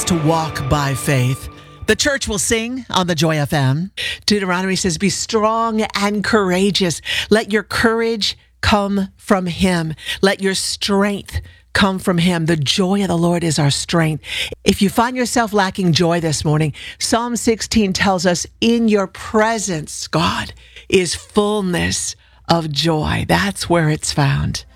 to walk by faith. The church will sing on the Joy FM. Deuteronomy says, be strong and courageous. Let your courage come from him. Let your strength come from him. The joy of the Lord is our strength. If you find yourself lacking joy this morning, Psalm 16 tells us, in your presence, God, is fullness of joy. That's where it's found.